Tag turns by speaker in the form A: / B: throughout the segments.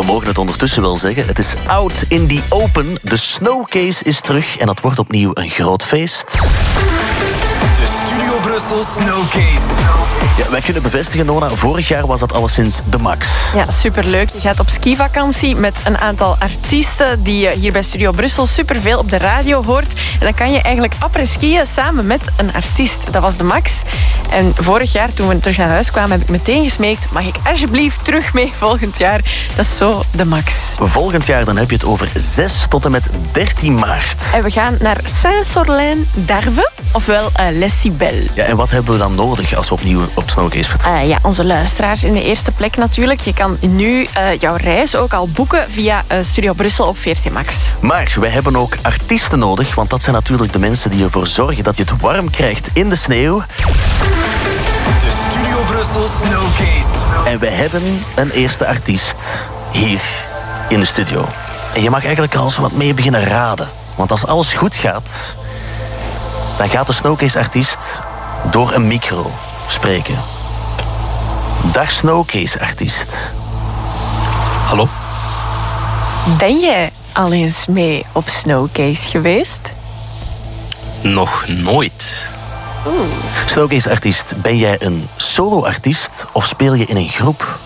A: mogen het ondertussen wel zeggen. Het is out in the open. De Snowcase is terug en dat wordt opnieuw een groot feest.
B: De Studio Brussel Snowcase.
A: Ja, wij kunnen bevestigen, Nona, vorig jaar was dat alleszins de max.
C: Ja, superleuk. Je gaat op skivakantie met een aantal artiesten die je hier bij Studio Brussel superveel op de radio hoort. En dan kan je eigenlijk après-skiën samen met een artiest. Dat was de max. En vorig jaar, toen we terug naar huis kwamen, heb ik meteen gesmeekt: mag ik alsjeblieft terug mee volgend jaar? Dat is zo de max.
A: Volgend jaar dan heb je het over 6 tot en met 13 maart.
C: En we gaan naar Saint-Sorlin-d'Arve, ofwel Les Cibelles.
A: Ja, en wat hebben we dan nodig als we opnieuw op Snowcase vertrekken?
C: Ja, onze luisteraars in de eerste plek natuurlijk. Je kan nu jouw reis ook al boeken via Studio Brussel op VRT Max.
A: Maar wij hebben ook artiesten nodig, want dat zijn natuurlijk de mensen die ervoor zorgen dat je het warm krijgt in de sneeuw.
B: De Studio Brussel Snowcase.
A: En we hebben een eerste artiest hier in de studio. En je mag eigenlijk al eens wat mee beginnen raden. Want als alles goed gaat, dan gaat de Snowcase-artiest door een micro spreken. Dag Snowcase-artiest.
D: Hallo?
C: Ben jij al eens mee op Snowcase geweest?
D: Nog nooit.
A: Snowcase-artiest, ben jij een solo-artiest of speel je in een groep?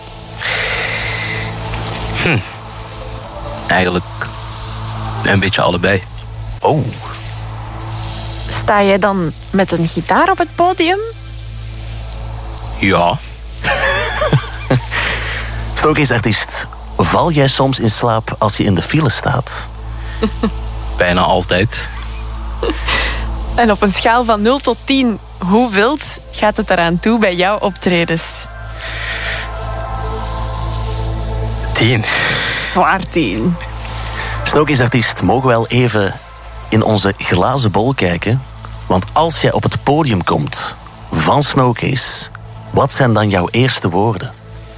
D: Eigenlijk een beetje allebei.
A: Oh.
C: Sta jij dan met een gitaar op het podium?
D: Ja.
A: Snowcase-artiest, val jij soms in slaap als je in de file staat?
D: Bijna altijd.
C: En op een schaal van 0 tot 10, hoe wild gaat het eraan toe bij jouw optredens?
D: 10.
C: Zwaar 10.
A: Snowcase-artiest, mogen we wel even in onze glazen bol kijken? Want als jij op het podium komt van Snowcase, wat zijn dan jouw eerste woorden?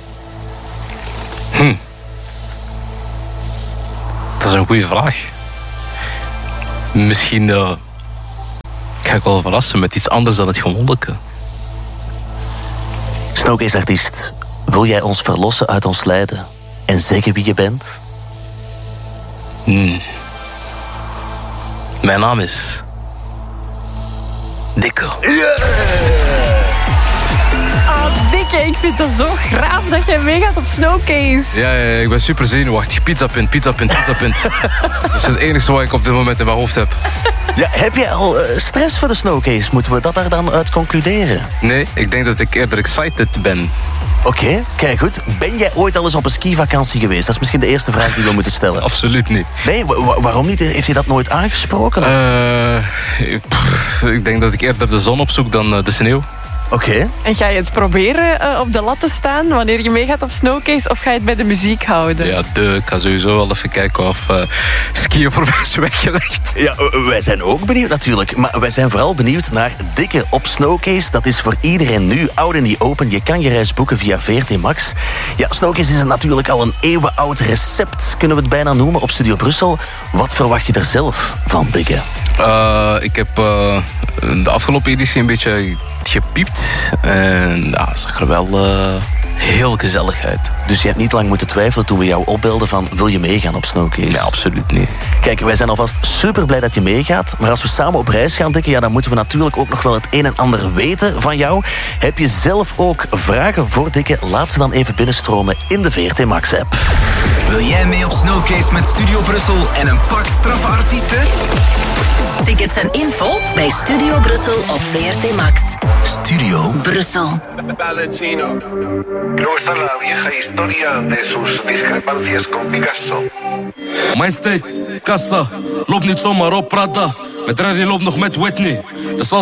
D: Dat is een goede vraag. Misschien ga ik wel verrassen met iets anders dan het gewoonlijke.
A: Snowcase-artiest, wil jij ons verlossen uit ons lijden en zeggen wie je bent?
D: Mijn naam is Dikke.
C: Dikke, ik vind het zo graaf dat jij meegaat op Snowcase.
D: Ja, ik ben super zenuwachtig. Pizzapint. Dat is het enige wat ik op dit moment in mijn hoofd heb.
A: Ja, heb jij al stress voor de Snowcase? Moeten we dat daar dan uit concluderen?
D: Nee, ik denk dat ik eerder excited ben.
A: Oké, kijk goed. Ben jij ooit al eens op een skivakantie geweest? Dat is misschien de eerste vraag die we moeten stellen.
D: Absoluut niet.
A: Nee, waarom niet? Heeft je dat nooit aangesproken?
D: Ik denk dat ik eerder de zon opzoek dan de sneeuw.
A: Oké.
C: En ga je het proberen op de lat te staan wanneer je meegaat op Snowcase, of ga je het bij de muziek houden?
D: Ja, ik ga sowieso wel even kijken of skiën voor mij is weggelegd.
A: Ja, wij zijn ook benieuwd natuurlijk. Maar wij zijn vooral benieuwd naar Dikke op Snowcase. Dat is voor iedereen nu out in the open. Je kan je reis boeken via VRT Max. Ja, Snowcase is natuurlijk al een eeuwenoud recept, kunnen we het bijna noemen, op Studio Brussel. Wat verwacht je er zelf van, Dikke?
D: Ik heb de afgelopen editie een beetje gepiept. En ja, het zag er wel heel gezellig uit.
A: Dus je hebt niet lang moeten twijfelen toen we jou opbelden van, wil je meegaan op Snowcase?
D: Nee, absoluut niet.
A: Kijk, wij zijn alvast super blij dat je meegaat. Maar als we samen op reis gaan, Dikke, ja, dan moeten we natuurlijk ook nog wel het een en ander weten van jou. Heb je zelf ook vragen voor Dikke? Laat ze dan even binnenstromen in de VRT Max app.
B: Wil jij mee op Snowcase met Studio Brussel en een pak straffe artiesten?
E: Tickets en info bij Studio Brussel op VRT Max.
A: Studio
E: Brussel.
F: Valentino. Luego está la vieja historia de sus discrepancias con Picasso.
G: Majesteit, kassa, loop niet zomaar op, Prada. Met Rari loopt nog met Whitney. De